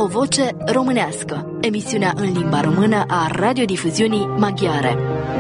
O voce românească, emisiunea în limba română a radiodifuziunii maghiare.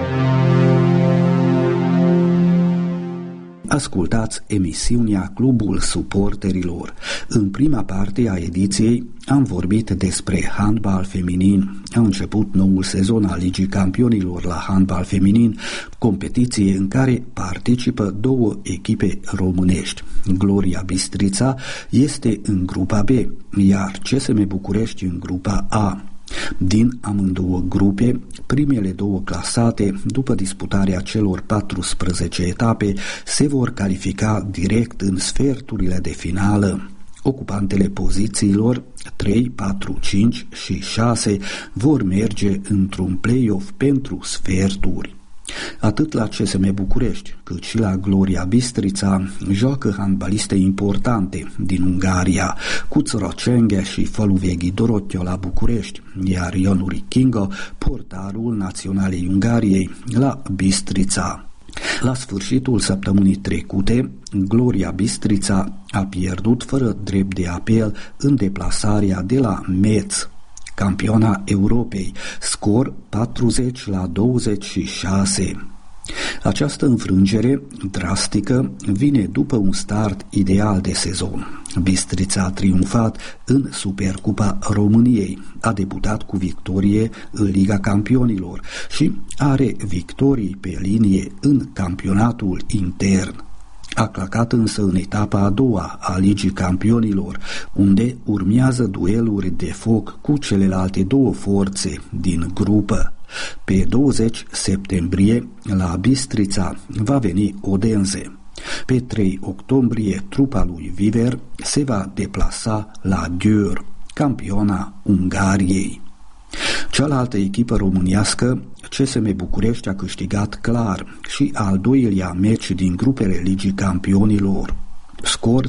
Ascultați emisiunea Clubul Suporterilor. În prima parte a ediției am vorbit despre handbal feminin. A început noul sezon al Ligii Campionilor la handbal feminin, competiție în care participă două echipe românești. Gloria Bistrița este în grupa B, iar CSM București în grupa A. Din amândouă grupe, primele două clasate, după disputarea celor 14 etape, se vor califica direct în sferturile de finală. Ocupantele pozițiilor 3, 4, 5 și 6 vor merge într-un play-off pentru sferturi. Atât la CSM București, cât și la Gloria Bistrița joacă handbaliste importante din Ungaria, Cuțrocenghe și Faluveghi Dorotio la București, iar Ionuri Kingo, portarul Naționalei Ungariei, la Bistrița. La sfârșitul săptămânii trecute, Gloria Bistrița a pierdut fără drept de apel în deplasarea de la Metz, campiona Europei, scor 40-26. Această înfrângere drastică vine după un start ideal de sezon. Bistrița a triumfat în Supercupa României, a debutat cu victorie în Liga Campionilor și are victorii pe linie în campionatul intern. A clacat însă în etapa a doua a Ligii Campionilor, unde urmează dueluri de foc cu celelalte două forțe din grupă. Pe 20 septembrie, la Bistrița va veni Odense. Pe 3 octombrie, trupa lui Viver se va deplasa la Győr, campiona Ungariei. Cealaltă echipă românească, CSM București, a câștigat clar și al doilea meci din grupele Ligii Campionilor. Scor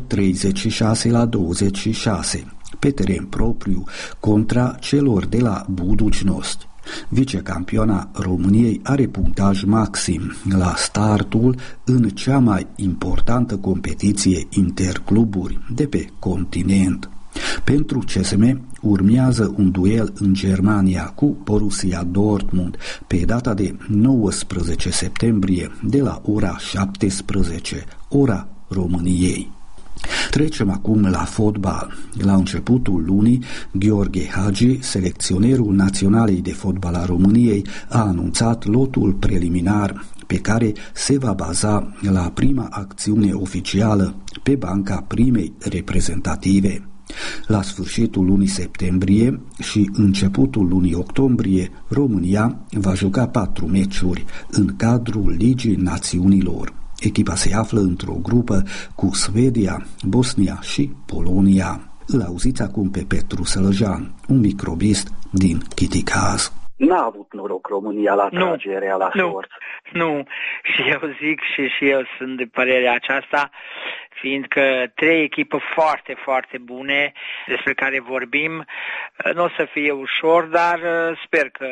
36-26, pe teren propriu, contra celor de la Budućnost. Vicecampioana României are punctaj maxim la startul în cea mai importantă competiție intercluburi de pe continent. Pentru CSM urmează un duel în Germania cu Borussia Dortmund pe data de 19 septembrie de la ora 17, ora României. Trecem acum la fotbal. La începutul lunii, Gheorghe Hagi, selecționerul Naționalei de Fotbal a României, a anunțat lotul preliminar pe care se va baza la prima acțiune oficială pe banca primei reprezentative. La sfârșitul lunii septembrie și începutul lunii octombrie, România va juca 4 meciuri în cadrul Ligii Națiunilor. Echipa se află într-o grupă cu Suedia, Bosnia și Polonia. Îl auziți acum pe Petru Sălăjan, un microbist din Chiticaz. N-a avut noroc România la tragerea la sort. Nu, și eu zic și eu sunt de părerea aceasta, fiindcă 3 echipe foarte, foarte bune despre care vorbim. Nu o să fie ușor, dar sper că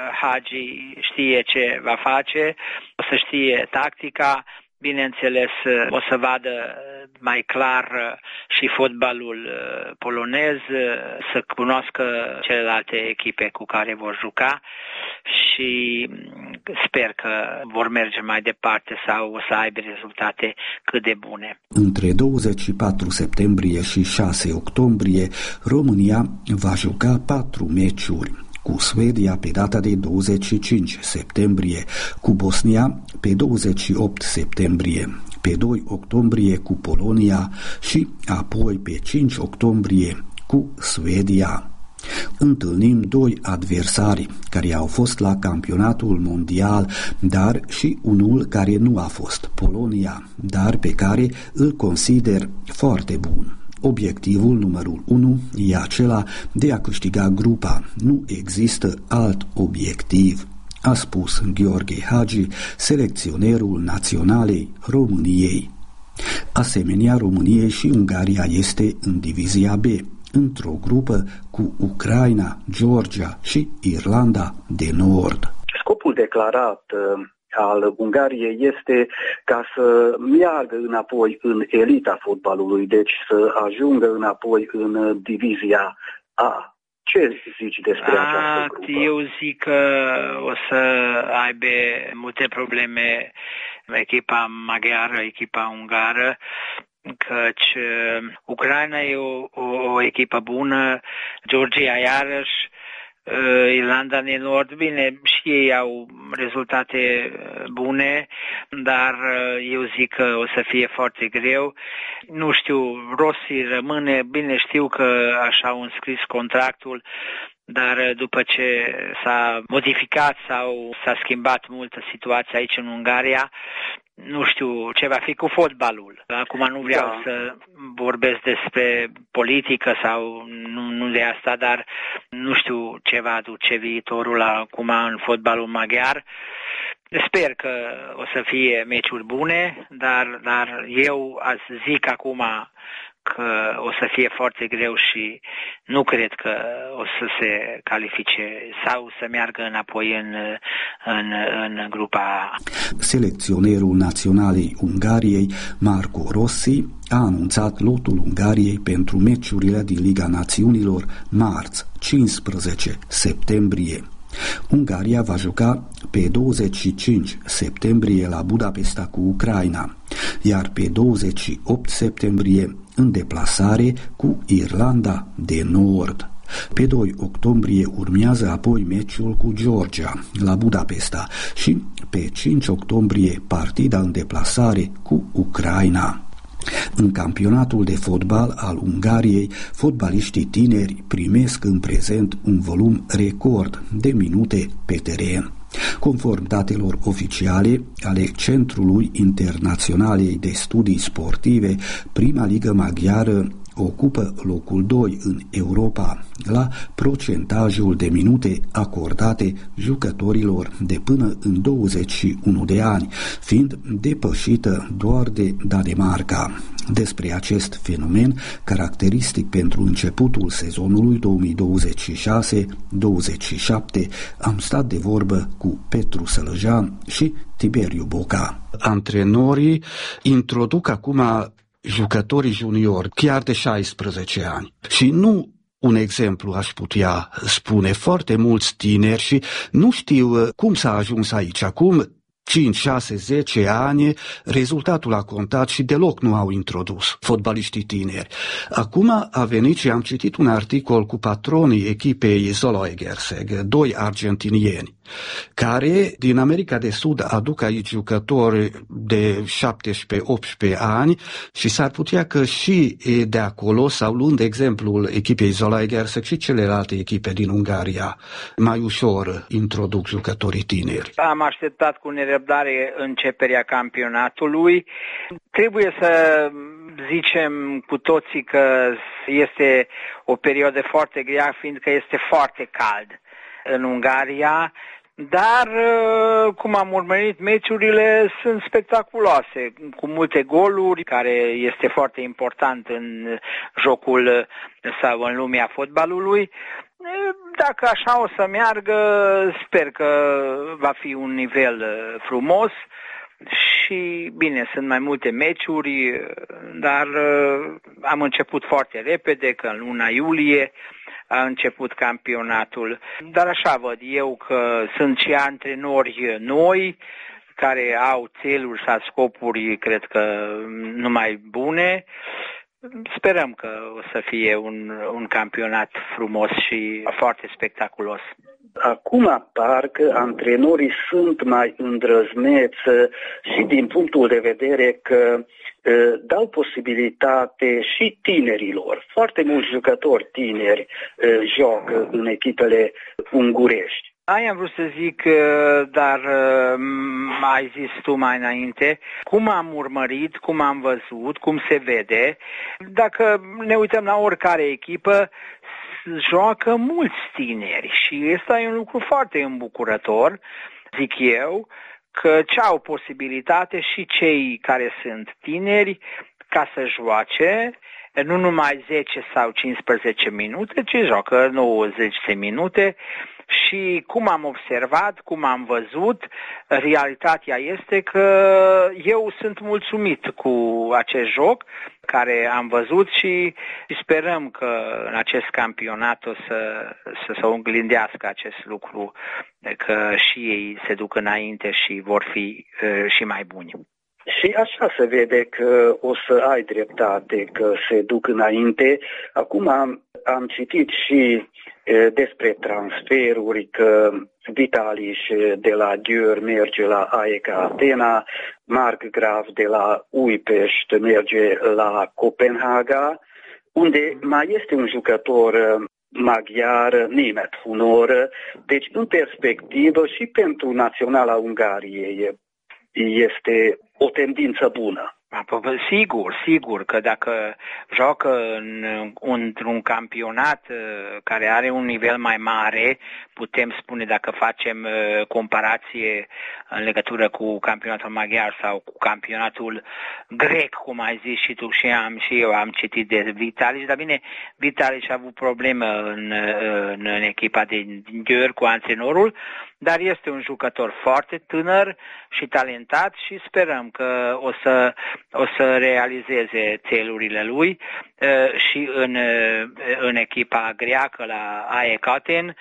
Hagi știe ce va face, o să știe tactica. Bineînțeles, o să vadă mai clar și fotbalul polonez, să cunoască celelalte echipe cu care vor juca și sper că vor merge mai departe sau o să aibă rezultate cât de bune. Între 24 septembrie și 6 octombrie, România va juca 4 meciuri. Cu Suedia pe data de 25 septembrie, cu Bosnia pe 28 septembrie, pe 2 octombrie cu Polonia și apoi pe 5 octombrie cu Suedia. Întâlnim 2 adversari care au fost la campionatul mondial, dar și unul care nu a fost, Polonia, dar pe care îl consider foarte bun. Obiectivul numărul 1 e acela de a câștiga grupa. Nu există alt obiectiv, a spus Gheorghe Hagi, selecționerul Naționalei României. Asemenea, României și Ungaria este în divizia B, într-o grupă cu Ucraina, Georgia și Irlanda de Nord. Scopul declarat al Ungariei este ca să meargă înapoi în elita fotbalului, deci să ajungă înapoi în divizia A. Ce zici despre această grupă? Eu zic că o să aibă multe probleme echipa maghiară, echipa ungară, căci Ucraina e o echipă bună, Georgia iarăși, Irlanda de Nord, bine, și ei au rezultate bune, dar eu zic că o să fie foarte greu. Nu știu, Rossi rămâne, bine știu că așa au înscris contractul, dar după ce s-a modificat sau s-a schimbat multă situație aici în Ungaria, nu știu ce va fi cu fotbalul. Acum nu vreau să vorbesc despre politică sau nu de asta, dar nu știu ce va aduce viitorul acum în fotbalul maghiar. Sper că o să fie meciuri bune, dar eu zic acum că o să fie foarte greu și nu cred că o să se califice sau să meargă înapoi în grupa A. Selecționerul naționalei Ungariei, Marco Rossi, a anunțat lotul Ungariei pentru meciurile din Liga Națiunilor marți, 15 septembrie. Ungaria va juca pe 25 septembrie la Budapesta cu Ucraina, iar pe 28 septembrie în deplasare cu Irlanda de Nord. Pe 2 octombrie urmează apoi meciul cu Georgia la Budapesta și pe 5 octombrie partida în deplasare cu Ucraina. În campionatul de fotbal al Ungariei, fotbaliștii tineri primesc în prezent un volum record de minute pe teren. Conform datelor oficiale ale Centrului Internaționalei de Studii Sportive, prima ligă maghiară ocupă locul 2 în Europa la procentajul de minute acordate jucătorilor de până în 21 de ani, fiind depășită doar de Danemarca. Despre acest fenomen, caracteristic pentru începutul sezonului 2026-27, am stat de vorbă cu Petru Sălăjan și Tiberiu Boca. Antrenorii introduc acum jucătorii juniori, chiar de 16 ani. Și nu un exemplu aș putea spune, foarte mulți tineri și nu știu cum s-a ajuns aici. Acum 5, 6, 10 ani, rezultatul a contat și deloc nu au introdus fotbaliștii tineri. Acum a venit și am citit un articol cu patronii echipei Zalaegerszeg, 2 argentinieni, care din America de Sud aduc aici jucători de 17-18 ani și s-ar putea că și de acolo, sau luând exemplul echipei Zalaegerszeg și celelalte echipe din Ungaria, mai ușor introduc jucătorii tineri. Am așteptat cu nerăbdare începerea campionatului. Trebuie să zicem cu toții că este o perioadă foarte grea, fiindcă este foarte cald în Ungaria, dar cum am urmărit meciurile, sunt spectaculoase, cu multe goluri, care este foarte important în jocul sau în lumea fotbalului. Dacă așa o să meargă, sper că va fi un nivel frumos și bine, sunt mai multe meciuri, dar am început foarte repede, că în luna iulie a început campionatul. Dar așa văd eu că sunt și antrenori noi care au țeluri sau scopuri, cred că numai bune. Sperăm că o să fie un campionat frumos și foarte spectaculos. Acum parcă antrenorii sunt mai îndrăzneți și din punctul de vedere că dau posibilitate și tinerilor. Foarte mulți jucători tineri joacă în echipele ungurești. Aia am vrut să zic, dar ai zis tu mai înainte, cum am urmărit, cum am văzut, cum se vede. Dacă ne uităm la oricare echipă, joacă mulți tineri și ăsta e un lucru foarte îmbucurător, zic eu, că ce au posibilitate și cei care sunt tineri ca să joace nu numai 10 sau 15 minute, ci joacă 90 de minute Și cum am observat, cum am văzut, realitatea este că eu sunt mulțumit cu acest joc care am văzut și sperăm că în acest campionat o să oglindească acest lucru, că și ei se duc înainte și vor fi și mai buni. Și așa se vede că o să ai dreptate, că se duc înainte. Acum am citit și despre transferuri, că Vitaliș de la Győr merge la AEK Atena, Markgraf de la Újpest merge la Copenhaga, unde mai este un jucător maghiar, Németh Hunor. Deci, în perspectivă și pentru Naționala Ungariei este o tendință bună. Sigur că dacă joacă într-un campionat care are un nivel mai mare, putem spune, dacă facem comparație în legătură cu campionatul maghiar sau cu campionatul grec, cum ai zis și tu și eu am citit de Vitaliș, dar bine, Vitaliș a avut probleme în echipa din Győr cu antrenorul, dar este un jucător foarte tânăr și talentat și sperăm că o să realizeze țelurile lui și în echipa greacă la AEK Aten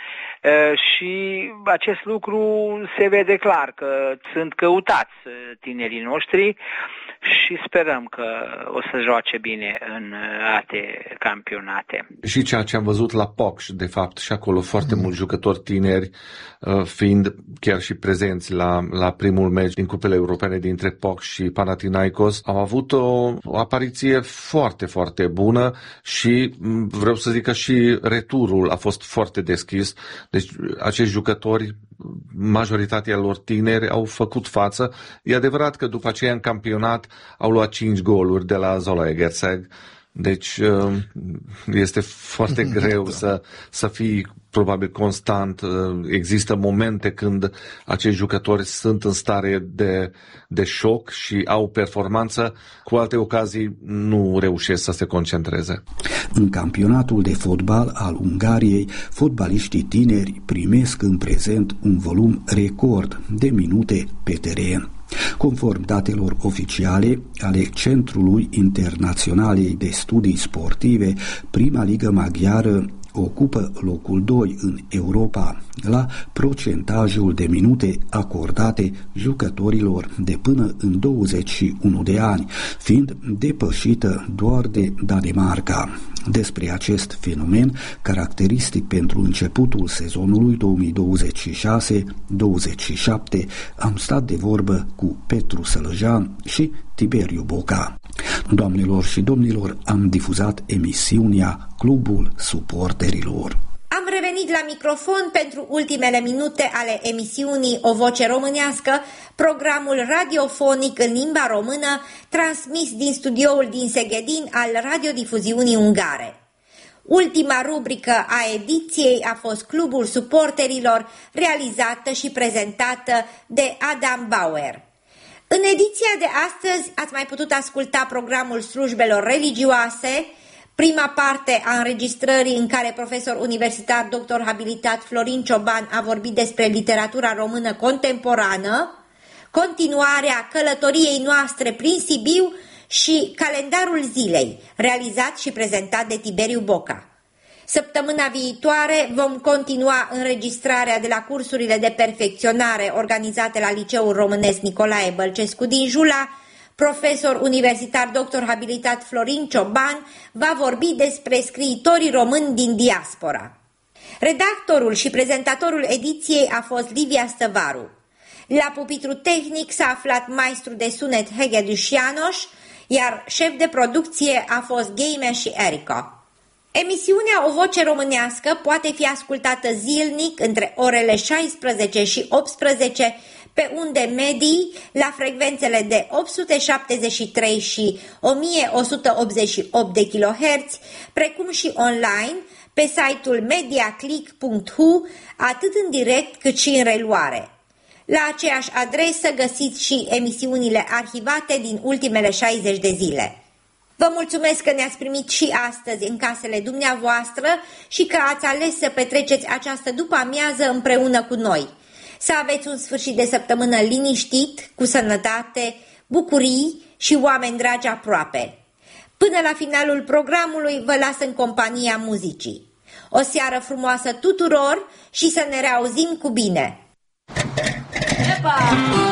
și acest lucru se vede clar că sunt căutați tinerii noștri și sperăm că o să joace bine în alte campionate. Și ceea ce am văzut la POC, de fapt, și acolo foarte mulți jucători tineri, fiind chiar și prezenți la primul meci din cupele europene dintre POC și Panathinaikos, au avut o apariție foarte, foarte bună și vreau să zic că și returul a fost foarte deschis. Deci acești jucători, majoritatea lor tineri, au făcut față. E adevărat că după aceea în campionat au luat 5 goluri de la Zola Egerseg. Deci este foarte greu să fii probabil constant. Există momente când acești jucători sunt în stare de șoc și au performanță. Cu alte ocazii nu reușesc să se concentreze. În campionatul de fotbal al Ungariei, fotbaliștii tineri primesc în prezent un volum record de minute pe teren. Conform datelor oficiale ale Centrului Internaționalei de Studii Sportive, prima ligă maghiară ocupă locul 2 în Europa la procentajul de minute acordate jucătorilor de până în 21 de ani, fiind depășită doar de Danemarca. Despre acest fenomen, caracteristic pentru începutul sezonului 2026-27, am stat de vorbă cu Petru Sălăjan și Tiberiu Boca. Doamnelor și domnilor, am difuzat emisiunea Clubul Suporterilor. Am revenit la microfon pentru ultimele minute ale emisiunii O Voce Românească, programul radiofonic în limba română, transmis din studioul din Seghedin al radiodifuziunii ungare. Ultima rubrică a ediției a fost Clubul Suporterilor, realizată și prezentată de Adam Bauer. În ediția de astăzi ați mai putut asculta programul Slujbelor religioase, prima parte a înregistrării în care profesor universitar doctor habilitat Florin Cioban a vorbit despre literatura română contemporană, continuarea călătoriei noastre prin Sibiu și calendarul zilei, realizat și prezentat de Tiberiu Boca. Săptămâna viitoare vom continua înregistrarea de la cursurile de perfecționare organizate la Liceul Românesc Nicolae Bălcescu din Jula. Profesor universitar doctor habilitat Florin Cioban va vorbi despre scriitorii români din diaspora. Redactorul și prezentatorul ediției a fost Livia Stăvaru. La pupitru tehnic s-a aflat maestru de sunet Hegedus János, iar șef de producție a fost Gamer și Erica. Emisiunea O Voce Românească poate fi ascultată zilnic între orele 16 și 18 pe unde medii la frecvențele de 873 și 1188 de kHz, precum și online pe site-ul mediaclick.hu, atât în direct cât și în reluare. La aceeași adresă găsiți și emisiunile arhivate din ultimele 60 de zile. Vă mulțumesc că ne-ați primit și astăzi în casele dumneavoastră și că ați ales să petreceți această după-amiază împreună cu noi. Să aveți un sfârșit de săptămână liniștit, cu sănătate, bucurii și oameni dragi aproape. Până la finalul programului vă las în compania muzicii. O seară frumoasă tuturor și să ne reauzim cu bine! Epa!